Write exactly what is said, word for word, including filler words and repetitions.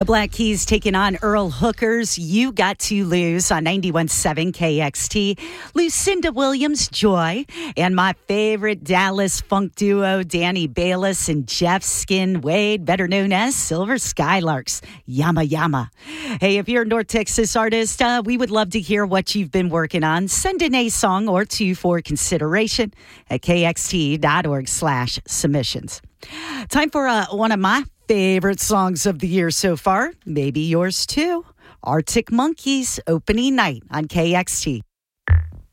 Black Keys taking on Earl Hooker's You Got to Lose on ninety-one point seven K X T. Lucinda Williams, Joy, and my favorite Dallas funk duo, Danny Bayless and Jeff Skin Wade, better known as Silver Skylarks, Yama Yama. Hey, if you're a North Texas artist, uh, we would love to hear what you've been working on. Send in a song or two for consideration at kxt.org slash submissions. Time for uh, one of my favorite songs of the year so far. Maybe yours too. Arctic Monkeys, Opening Night on K X T.